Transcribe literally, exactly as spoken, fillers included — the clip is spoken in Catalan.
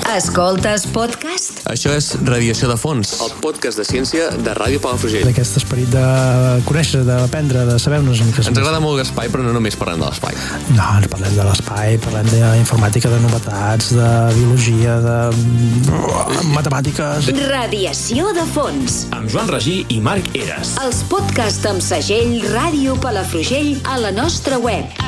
Escoltes podcast? Això és Radiació de Fons, el podcast de ciència de Ràdio Palafrugell. D'aquest esperit de conèixer, d'aprendre, de saber-nos una mica. Ens agrada molt l'espai, però no només parlem de l'espai. No, ens parlem de l'espai, parlem d'informàtica, de novetats, de biologia, de matemàtiques. Radiació de Fons. Amb Joan Regí i Marc Eres. Els podcasts amb segell Ràdio Palafrugell a la nostra web.